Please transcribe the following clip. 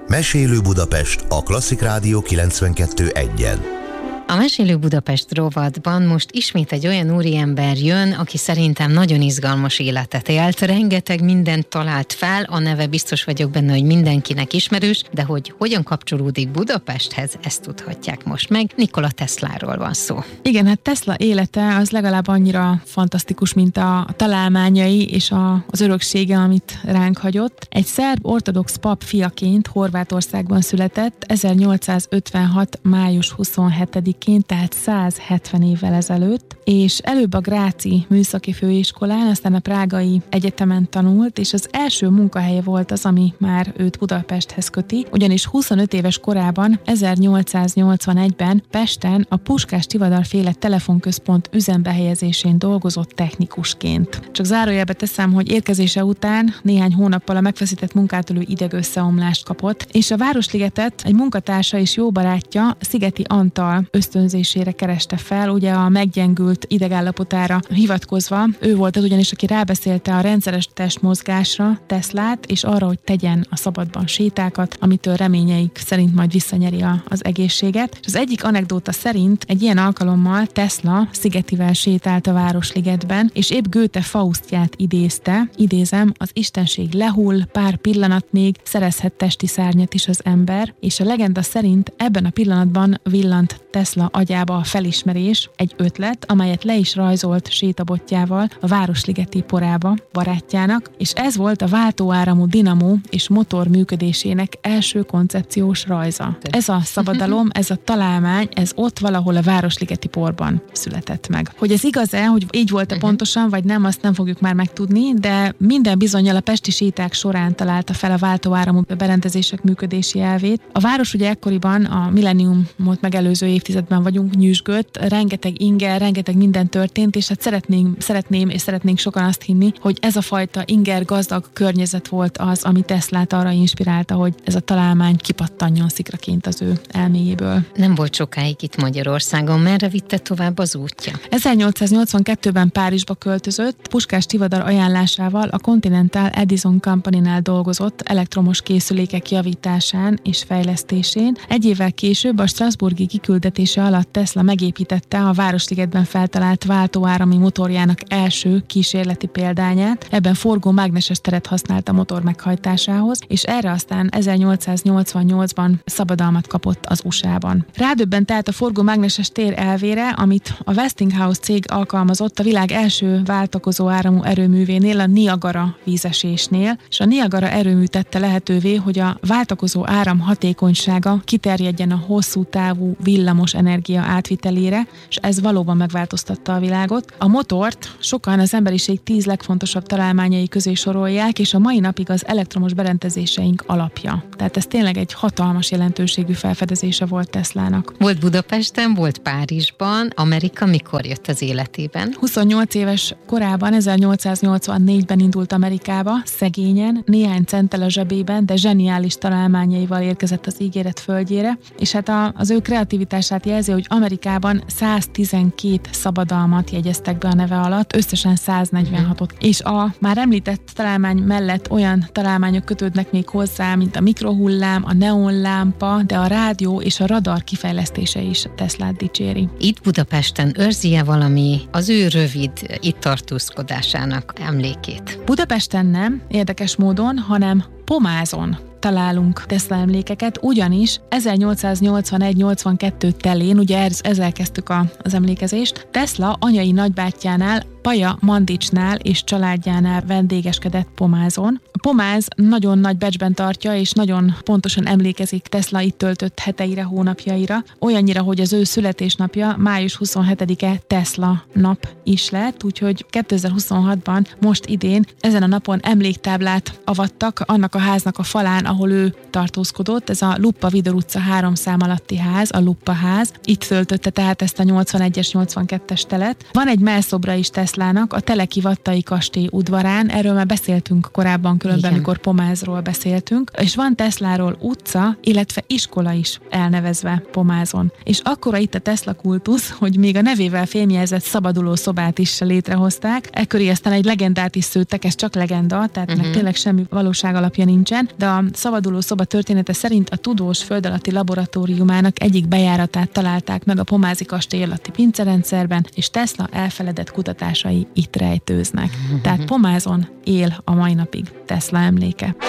Mesélő Budapest a Klasszik Rádió 92.1-en. A Mesélő Budapest rovatban most ismét egy olyan úriember jön, aki szerintem nagyon izgalmas életet élt, rengeteg mindent talált fel, a neve biztos vagyok benne, hogy mindenkinek ismerős, de hogy hogyan kapcsolódik Budapesthez, ezt tudhatják most meg. Nikola Tesláról van szó. Igen, hát Tesla élete az legalább annyira fantasztikus, mint a találmányai és az öröksége, amit ránk hagyott. Egy szerb ortodox pap fiaként Horvátországban született 1856. május 27-én, tehát 170 évvel ezelőtt, és előbb a Gráci Műszaki Főiskolán, aztán a Prágai Egyetemen tanult, és az első munkahelye volt az, ami már őt Budapesthez köti, ugyanis 25 éves korában, 1881-ben Pesten a Puskás-Tivadar-féle telefonközpont üzembe helyezésén dolgozott technikusként. Csak zárójelbe teszem, hogy érkezése után néhány hónappal a megfeszített munkától ő idegösszeomlást kapott, és a Városligetet egy munkatársa és jó barátja, Szigeti Antal ösztönzésére kereste fel, ugye a meggyengült idegállapotára hivatkozva. Ő volt az ugyanis, aki rábeszélte a rendszeres testmozgásra Teslát, és arra, hogy tegyen a szabadban sétákat, amitől reményeik szerint majd visszanyeri az egészséget. És az egyik anekdóta szerint egy ilyen alkalommal Tesla Szigetivel sétált a Városligetben, és épp Goethe Faustját idézte, idézem, az istenség lehull, pár pillanat még szerezhet testi szárnyat is az ember, és a legenda szerint ebben a pillanatban villant Tesla agyába a felismerés, egy ötlet, amelyet le is rajzolt sétabotjával a Városligeti porába barátjának, és ez volt a váltóáramú dinamó és motor működésének első koncepciós rajza. Ez a szabadalom, ez a találmány, ez ott valahol a Városligeti porban született meg. Hogy ez igaz-e, hogy így volt-e pontosan, vagy nem, azt nem fogjuk már megtudni, de minden bizonnyal a pesti séták során találta fel a váltóáramú berendezések működési elvét. A város ugye ekkoriban, a millenniumot megelőző évtizedben vagyunk, nyüzsgött, rengeteg inger, rengeteg minden történt, és hát szeretnénk sokan azt hinni, hogy ez a fajta inger gazdag környezet volt az, ami Teslát arra inspirálta, hogy ez a találmány kipattanjon szikraként az ő elméjéből. Nem volt sokáig itt Magyarországon, merre vitte tovább az útja? 1882-ben Párizsba költözött, Puskás-Tivadar ajánlásával a Continental Edison Company-nál dolgozott elektromos készülékek javításán és fejlesztésén. Egy évvel később a strasbourgi kiküldetése alatt Tesla megépítette a Városligetben feltalált váltóárami motorjának első kísérleti példányát. Ebben forgó mágneses teret használt a motor meghajtásához, és erre aztán 1888-ban szabadalmat kapott az USA-ban. Rádöbbent tehát a forgó mágneses tér elvére, amit a Westinghouse cég alkalmazott a világ első váltakozó áramú erőművénél, a Niagara vízesésnél, és a Niagara erőmű tette lehetővé, hogy a váltakozó áram hatékonysága kiterjedjen a hosszú távú villamos energia átvitelére, és ez valóban megváltoztatta a világot. A motort sokan az emberiség 10 legfontosabb találmányai közé sorolják, és a mai napig az elektromos berendezéseink alapja. Tehát ez tényleg egy hatalmas jelentőségű felfedezése volt Teslának. Volt Budapesten, volt Párizsban. Amerika mikor jött az életében? 28 éves korában, 1884-ben indult Amerikába, szegényen, néhány centtel a zsebében, de zseniális találmányaival érkezett az ígéret földjére, és hát az ő kreativitását jelzi, hogy Amerikában 112 szabadalmat jegyeztek be a neve alatt, összesen 146-ot. És a már említett találmány mellett olyan találmányok kötődnek még hozzá, mint a mikrohullám, a neonlámpa, de a rádió és a radar kifejlesztése is Teslát dicséri. Itt Budapesten őrzi-e valami az ő rövid itt tartózkodásának emlékét? Budapesten nem, érdekes módon, hanem Pomázon találunk Tesla emlékeket, ugyanis 1881-82 telén, ugye ezzel kezdtük az emlékezést, Tesla anyai nagybátyjánál, Paja Mandicsnál és családjánál vendégeskedett Pomázon. A Pomáz nagyon nagy becsben tartja, és nagyon pontosan emlékezik Tesla itt töltött heteire, hónapjaira, olyannyira, hogy az ő születésnapja május 27-e Tesla nap is lett, úgyhogy 2026-ban, most idén, ezen a napon emléktáblát avattak annak a háznak a falán, ahol ő tartózkodott, ez a Luppa Vidor utca 3 szám alatti ház, a Luppa ház. Itt töltötte tehát ezt a 81-es, 82-es telet. Van egy mellszobra is Tesla Teslának a Teleki Vattai kastély udvarán, erről már beszéltünk korábban különben, amikor Pomázról beszéltünk, és van Tesláról utca, illetve iskola is elnevezve Pomázon. És akkora itt a Tesla kultusz, hogy még a nevével fémjelzett szabaduló szobát is létrehozták. Ekkori aztán egy legendát is szőttek, ez csak legenda, tehát ennek tényleg semmi valóság alapja nincsen, de a szabaduló szoba története szerint a tudós föld alatti laboratóriumának egyik bejáratát találták meg a pomázi kastély alatti pincerendszerben, és Tesla elfeledett kutatásai itt rejtőznek. Tehát Pomázon él a mai napig Tesla emléke.